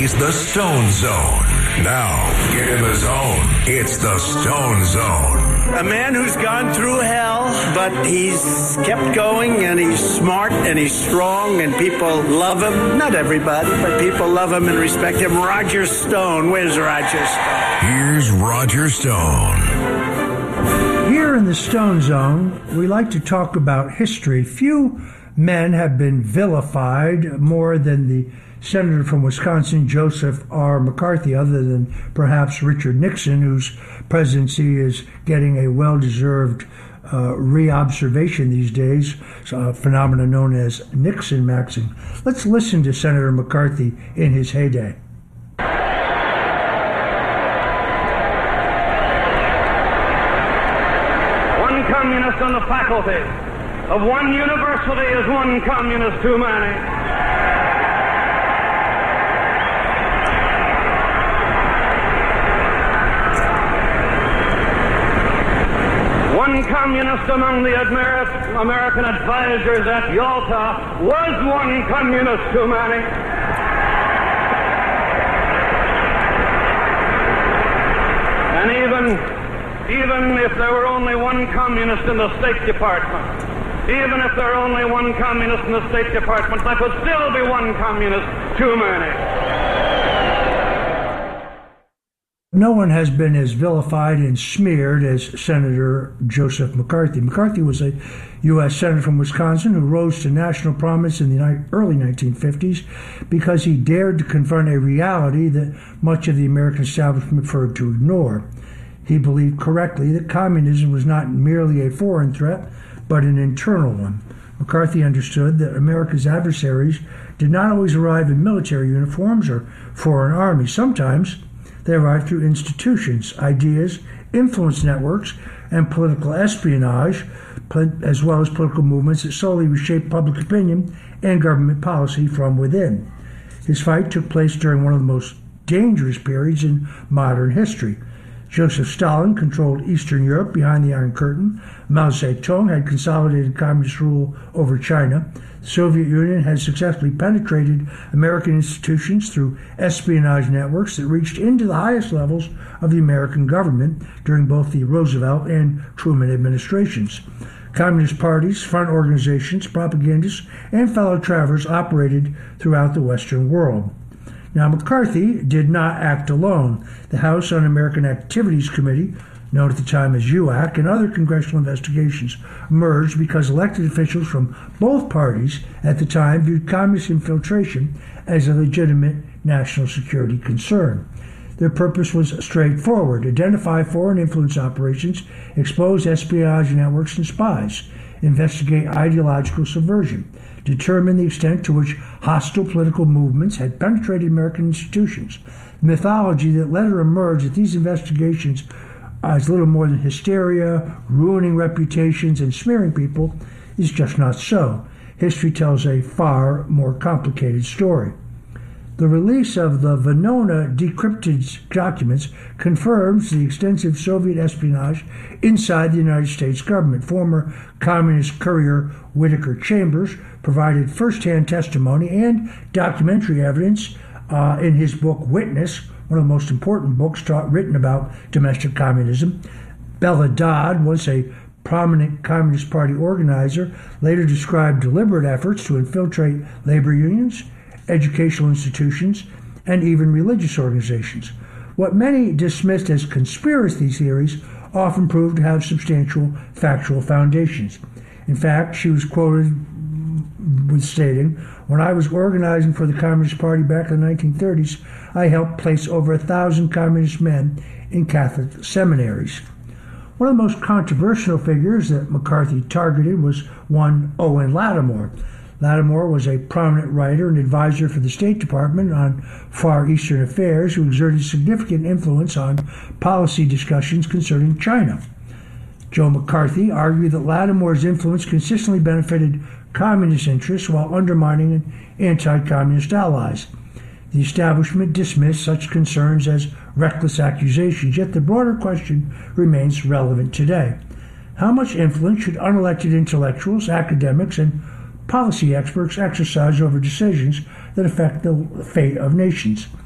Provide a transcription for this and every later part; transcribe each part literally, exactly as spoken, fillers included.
McCarthy's The Stone Zone. Now, get in the zone. It's The Stone Zone. A man who's gone through hell, but he's kept going, and he's smart, and he's strong, and people love him. Not everybody, but people love him and respect him. Roger Stone. Where's Roger Stone? Here's Roger Stone. Here in the Stone Zone, we like to talk about history. Few men have been vilified more than the Senator from Wisconsin, Joseph R. McCarthy, other than perhaps Richard Nixon, whose presidency is getting a well-deserved uh, re-observation these days, a phenomenon known as Nixon-maxing. Let's listen to Senator McCarthy in his heyday. One communist on the faculty of one university is one communist too many. One communist among the Amer- American advisors at Yalta was one communist too many. And even, even if there were only one communist in the State Department, even if there were only one communist in the State Department, there could still be one communist too many. No one has been as vilified and smeared as Senator Joseph McCarthy. McCarthy was a U S Senator from Wisconsin who rose to national prominence in the early nineteen fifties because he dared to confront a reality that much of the American establishment preferred to ignore. He believed correctly that communism was not merely a foreign threat, but an internal one. McCarthy understood that America's adversaries did not always arrive in military uniforms or foreign armies. Sometimes they arrived through institutions, ideas, influence networks, and political espionage, as well as political movements that solely reshaped public opinion and government policy from within. His fight took place during one of the most dangerous periods in modern history. Joseph Stalin controlled Eastern Europe behind the Iron Curtain. Mao Zedong had consolidated communist rule over China. The Soviet Union had successfully penetrated American institutions through espionage networks that reached into the highest levels of the American government during both the Roosevelt and Truman administrations. Communist parties, front organizations, propagandists, and fellow travelers operated throughout the Western world. Now, McCarthy did not act alone. The House Un-American Activities Committee, known at the time as U A C, and other congressional investigations emerged because elected officials from both parties at the time viewed communist infiltration as a legitimate national security concern. Their purpose was straightforward: identify foreign influence operations, expose espionage networks and spies, investigate ideological subversion, determine the extent to which hostile political movements had penetrated American institutions. The mythology that later emerged that these investigations as little more than hysteria, ruining reputations, and smearing people is just not so. History tells a far more complicated story. The release of the Venona decrypted documents confirms the extensive Soviet espionage inside the United States government. Former communist courier Whittaker Chambers provided first-hand testimony and documentary evidence uh, in his book Witness, one of the most important books taught, written about domestic communism. Bella Dodd, once a prominent Communist Party organizer, later described deliberate efforts to infiltrate labor unions, educational institutions, and even religious organizations. What many dismissed as conspiracy theories often proved to have substantial factual foundations. In fact, she was quoted with stating, "When I was organizing for the Communist Party back in the nineteen thirties, I helped place over a thousand communist men in Catholic seminaries." One of the most controversial figures that McCarthy targeted was one Owen Lattimore. Lattimore was a prominent writer and advisor for the State Department on Far Eastern affairs who exerted significant influence on policy discussions concerning China. Joe McCarthy argued that Lattimore's influence consistently benefited communist interests while undermining anti-communist allies. The establishment dismissed such concerns as reckless accusations, yet the broader question remains relevant today. How much influence should unelected intellectuals, academics, and policy experts exercise over decisions that affect the fate of nations?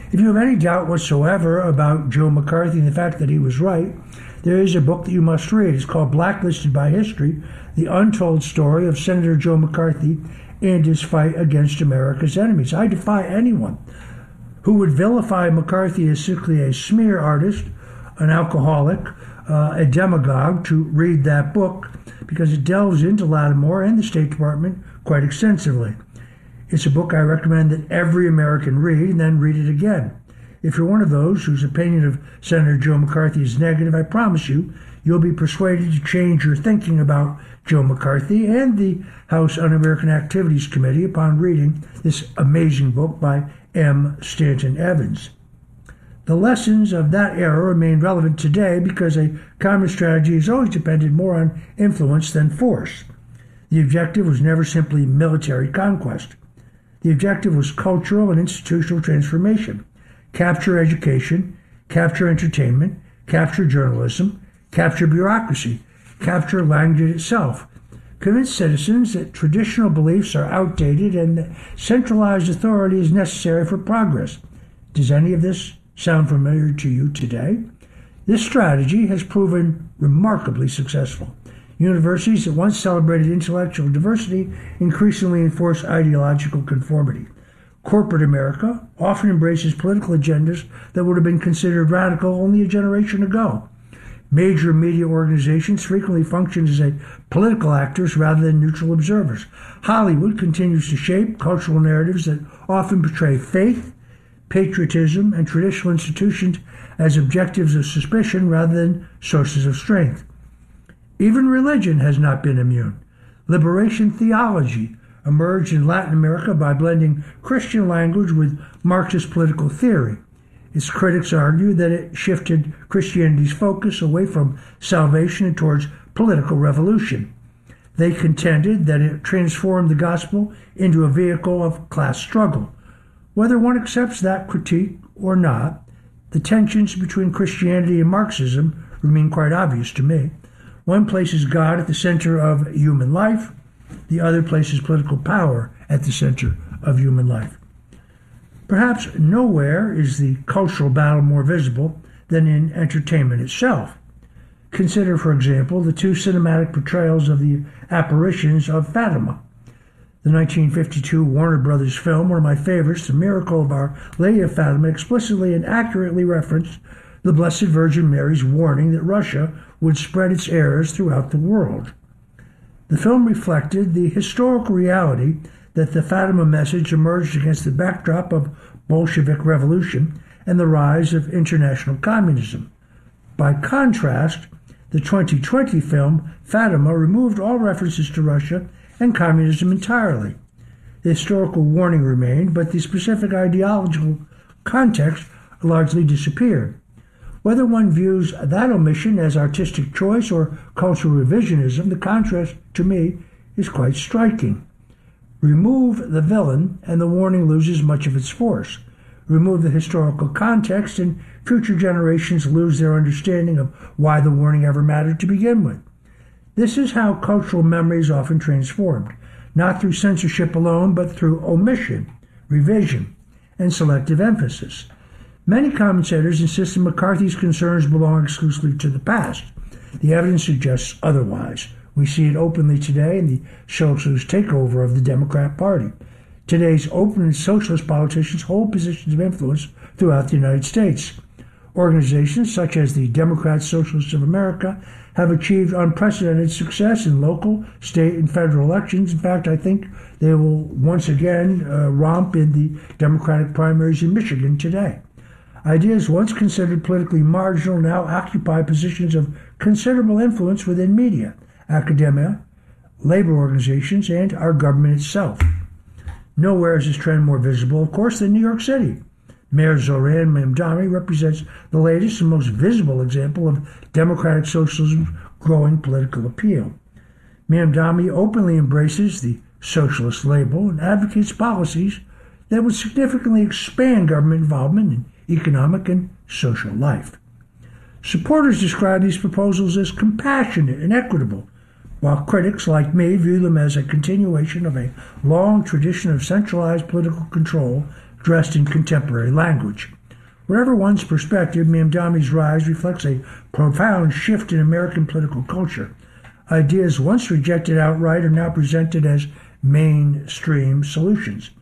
If you have any doubt whatsoever about Joe McCarthy and the fact that he was right, there is a book that you must read. It's called Blacklisted by History, The Untold Story of Senator Joe McCarthy and His Fight Against America's Enemies. I defy anyone who would vilify McCarthy as simply a smear artist, an alcoholic, uh, a demagogue to read that book, because it delves into Lattimore and the State Department quite extensively. It's a book I recommend that every American read and then read it again. If you're one of those whose opinion of Senator Joe McCarthy is negative, I promise you, you'll be persuaded to change your thinking about Joe McCarthy and the House Un-American Activities Committee upon reading this amazing book by M. Stanton Evans. The lessons of that era remain relevant today because a communist strategy has always depended more on influence than force. The objective was never simply military conquest. The objective was cultural and institutional transformation. Capture education, capture entertainment, capture journalism, capture bureaucracy, capture language itself. Convince citizens that traditional beliefs are outdated and that centralized authority is necessary for progress. Does any of this sound familiar to you today? This strategy has proven remarkably successful. Universities that once celebrated intellectual diversity increasingly enforce ideological conformity. Corporate America often embraces political agendas that would have been considered radical only a generation ago. Major media organizations frequently function as a political actors rather than neutral observers. Hollywood continues to shape cultural narratives that often portray faith, patriotism, and traditional institutions as objectives of suspicion rather than sources of strength. Even religion has not been immune. Liberation theology emerged in Latin America by blending Christian language with Marxist political theory. Its critics argue that it shifted Christianity's focus away from salvation and towards political revolution. They contended that it transformed the gospel into a vehicle of class struggle. Whether one accepts that critique or not, the tensions between Christianity and Marxism remain quite obvious to me. One places God at the center of human life. The other places political power at the center of human life. Perhaps nowhere is the cultural battle more visible than in entertainment itself. Consider, for example, the two cinematic portrayals of the apparitions of Fatima. The nineteen fifty-two Warner Brothers film, one of my favorites, The Miracle of Our Lady of Fatima, explicitly and accurately referenced the Blessed Virgin Mary's warning that Russia would spread its errors throughout the world. The film reflected the historical reality that the Fatima message emerged against the backdrop of Bolshevik revolution and the rise of international communism. By contrast, the twenty twenty film Fatima removed all references to Russia and communism entirely. The historical warning remained, but the specific ideological context largely disappeared. Whether one views that omission as artistic choice or cultural revisionism, the contrast, to me, is quite striking. Remove the villain, and the warning loses much of its force. Remove the historical context, and future generations lose their understanding of why the warning ever mattered to begin with. This is how cultural memory is often transformed, not through censorship alone, but through omission, revision, and selective emphasis. Many commentators insist that McCarthy's concerns belong exclusively to the past. The evidence suggests otherwise. We see it openly today in the socialist takeover of the Democrat Party. Today's open and socialist politicians hold positions of influence throughout the United States. Organizations such as the Democrat Socialists of America have achieved unprecedented success in local, state, and federal elections. In fact, I think they will once again uh, romp in the Democratic primaries in Michigan today. Ideas once considered politically marginal now occupy positions of considerable influence within media, academia, labor organizations, and our government itself. Nowhere is this trend more visible, of course, than New York City. Mayor Zoran Mamdani represents the latest and most visible example of democratic socialism's growing political appeal. Mamdani openly embraces the socialist label and advocates policies that would significantly expand government involvement in economic and social life. Supporters describe these proposals as compassionate and equitable, while critics like me view them as a continuation of a long tradition of centralized political control dressed in contemporary language. Whatever one's perspective, Mamdani's rise reflects a profound shift in American political culture. Ideas once rejected outright are now presented as mainstream solutions.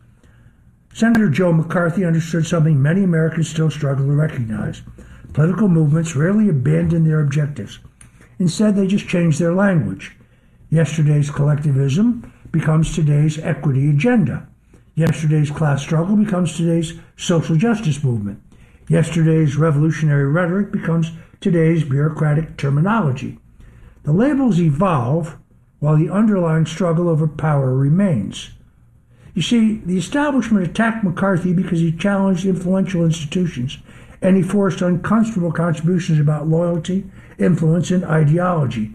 Senator Joe McCarthy understood something many Americans still struggle to recognize. Political movements rarely abandon their objectives. Instead, they just change their language. Yesterday's collectivism becomes today's equity agenda. Yesterday's class struggle becomes today's social justice movement. Yesterday's revolutionary rhetoric becomes today's bureaucratic terminology. The labels evolve while the underlying struggle over power remains. You see, the establishment attacked McCarthy because he challenged influential institutions and he forced uncomfortable contributions about loyalty, influence, and ideology.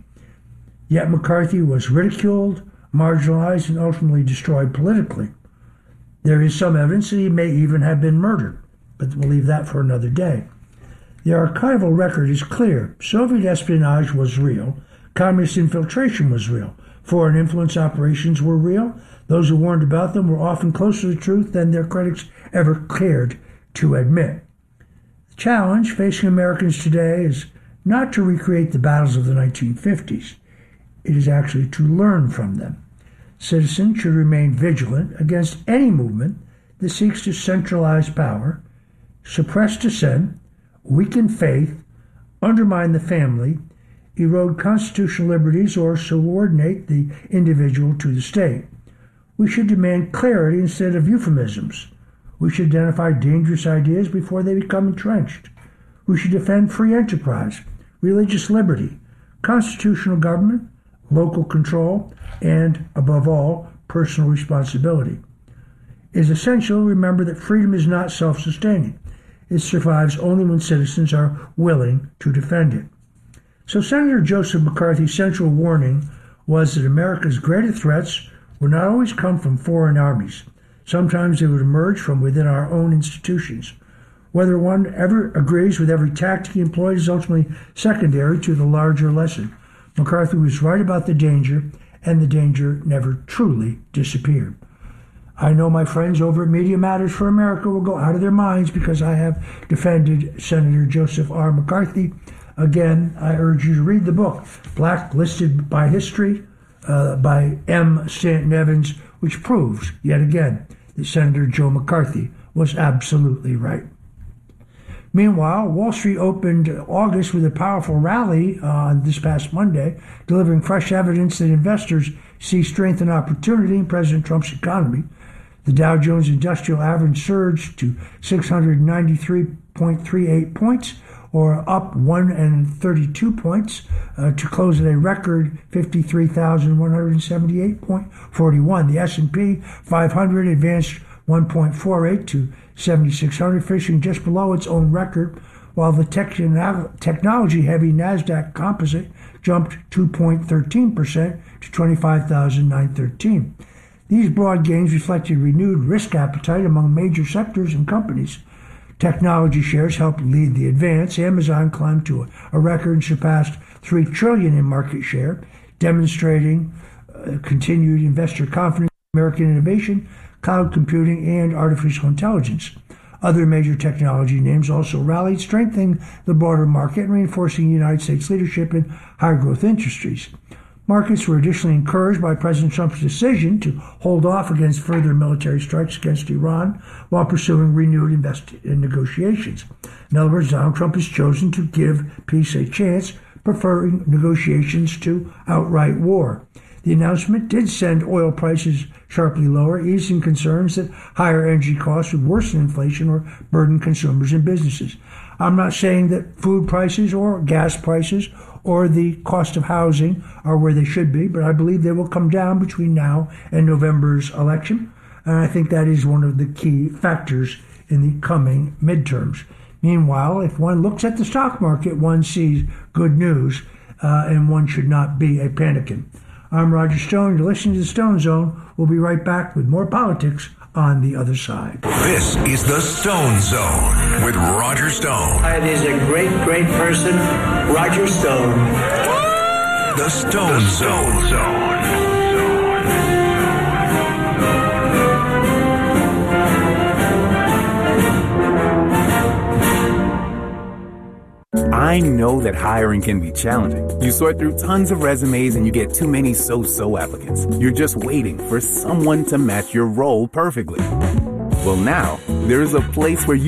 Yet McCarthy was ridiculed, marginalized, and ultimately destroyed politically. There is some evidence that he may even have been murdered, but we'll leave that for another day. The archival record is clear. Soviet espionage was real. Communist infiltration was real. Foreign influence operations were real. Those who warned about them were often closer to the truth than their critics ever cared to admit. The challenge facing Americans today is not to recreate the battles of the nineteen fifties. It is actually to learn from them. Citizens should remain vigilant against any movement that seeks to centralize power, suppress dissent, weaken faith, undermine the family, erode constitutional liberties, or subordinate the individual to the state. We should demand clarity instead of euphemisms. We should identify dangerous ideas before they become entrenched. We should defend free enterprise, religious liberty, constitutional government, local control, and, above all, personal responsibility. It is essential to remember that freedom is not self-sustaining. It survives only when citizens are willing to defend it. So Senator Joseph McCarthy's central warning was that America's greatest threats would not always come from foreign armies. Sometimes they would emerge from within our own institutions. Whether one ever agrees with every tactic he employed is ultimately secondary to the larger lesson. McCarthy was right about the danger, and the danger never truly disappeared. I know my friends over at Media Matters for America will go out of their minds because I have defended Senator Joseph R. McCarthy. Again, I urge you to read the book, Blacklisted by History, uh, by M. Stanton Evans, which proves, yet again, that Senator Joe McCarthy was absolutely right. Meanwhile, Wall Street opened August with a powerful rally on uh, this past Monday, delivering fresh evidence that investors see strength and opportunity in President Trump's economy. The Dow Jones Industrial Average surged to six hundred ninety-three point three eight points, or up one hundred thirty-two points, uh, to close at a record fifty-three thousand one hundred seventy-eight point four one. The S and P five hundred advanced one point four eight to seventy-six hundred, finishing just below its own record, while the tech- technology-heavy NASDAQ Composite jumped two point one three percent to twenty-five thousand nine hundred thirteen. These broad gains reflected renewed risk appetite among major sectors and companies. Technology shares helped lead the advance. Amazon climbed to a, a record and surpassed three trillion dollars in market share, demonstrating uh, continued investor confidence in American innovation, cloud computing, and artificial intelligence. Other major technology names also rallied, strengthening the broader market and reinforcing the United States leadership in high-growth industries. Markets were additionally encouraged by President Trump's decision to hold off against further military strikes against Iran while pursuing renewed invest- negotiations. In other words, Donald Trump has chosen to give peace a chance, preferring negotiations to outright war. The announcement did send oil prices sharply lower, easing concerns that higher energy costs would worsen inflation or burden consumers and businesses. I'm not saying that food prices or gas prices or the cost of housing are where they should be, but I believe they will come down between now and November's election, and I think that is one of the key factors in the coming midterms. Meanwhile, if one looks at the stock market, one sees good news, uh, and one should not be a panicking. I'm Roger Stone. You're listening to the Stone Zone. We'll be right back with more politics on the other side. This is the Stone Zone with Roger Stone. It is a great, great person, Roger Stone. The Stone Zone. Zone. I know that hiring can be challenging. You sort through tons of resumes and you get too many so-so applicants. You're just waiting for someone to match your role perfectly. Well, now, there is a place where you